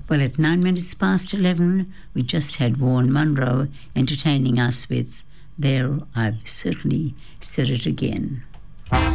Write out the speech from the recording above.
Well, at 11:09, we just had Vaughan Munro entertaining us with There I've Certainly Said It Again.